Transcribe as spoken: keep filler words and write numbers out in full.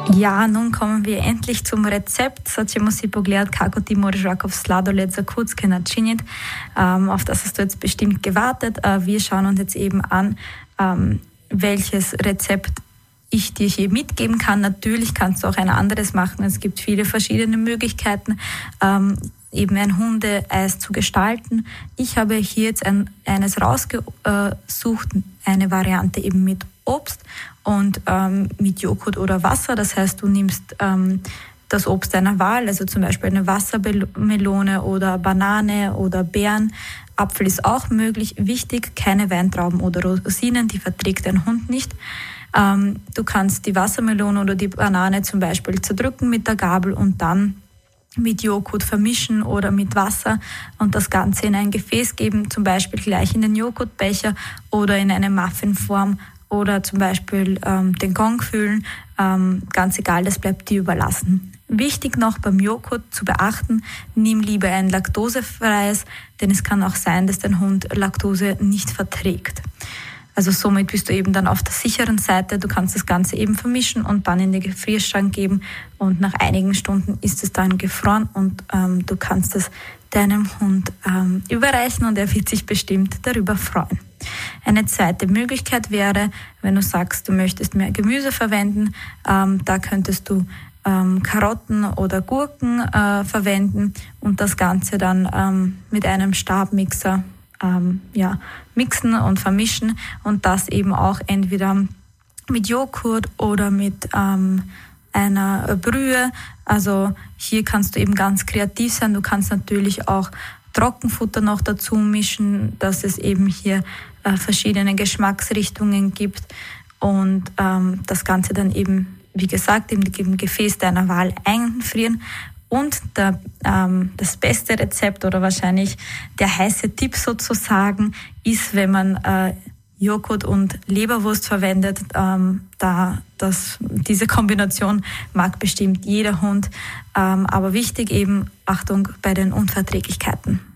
Ja, nun kommen wir endlich zum Rezept. Sad ćemo si pogledati kako ti možeš ovakav sladoled za kucke načiniti. Ähm, auf das hast du jetzt bestimmt gewartet. Äh, wir schauen uns jetzt eben an, ähm, welches Rezept ich dir hier mitgeben kann. Natürlich kannst du auch ein anderes machen. Es gibt viele verschiedene Möglichkeiten, ähm, eben ein Hundeeis zu gestalten. Ich habe hier jetzt ein, eines rausgesucht, eine Variante eben mit Obst und ähm, mit Joghurt oder Wasser. Das heißt, du nimmst ähm, das Obst deiner Wahl, also zum Beispiel eine Wassermelone oder Banane oder Beeren. Apfel ist auch möglich. Wichtig, keine Weintrauben oder Rosinen, die verträgt dein Hund nicht. Ähm, du kannst die Wassermelone oder die Banane zum Beispiel zerdrücken mit der Gabel und dann mit Joghurt vermischen oder mit Wasser und das Ganze in ein Gefäß geben, zum Beispiel gleich in den Joghurtbecher oder in eine Muffinform oder zum Beispiel ähm, den Gong füllen. Ähm, ganz egal, das bleibt dir überlassen. Wichtig noch beim Joghurt zu beachten, nimm lieber ein laktosefreies, denn es kann auch sein, dass dein Hund Laktose nicht verträgt. Also somit bist du eben dann auf der sicheren Seite. Du kannst das Ganze eben vermischen und dann in den Gefrierschrank geben und nach einigen Stunden ist es dann gefroren und ähm, du kannst es deinem Hund ähm, überreichen und er wird sich bestimmt darüber freuen. Eine zweite Möglichkeit wäre, wenn du sagst, du möchtest mehr Gemüse verwenden, ähm, da könntest du ähm, Karotten oder Gurken äh, verwenden und das Ganze dann ähm, mit einem Stabmixer Ähm, ja, mixen und vermischen und das eben auch entweder mit Joghurt oder mit ähm, einer Brühe. Also hier kannst du eben ganz kreativ sein. Du kannst natürlich auch Trockenfutter noch dazu mischen, dass es eben hier äh, verschiedene Geschmacksrichtungen gibt und ähm, das Ganze dann eben, wie gesagt, im, im Gefäß deiner Wahl einfrieren. Und der, ähm, das beste Rezept oder wahrscheinlich der heiße Tipp sozusagen ist, wenn man äh, Joghurt und Leberwurst verwendet. Ähm, da das, diese Kombination mag bestimmt jeder Hund. Ähm, aber wichtig eben, Achtung bei den Unverträglichkeiten.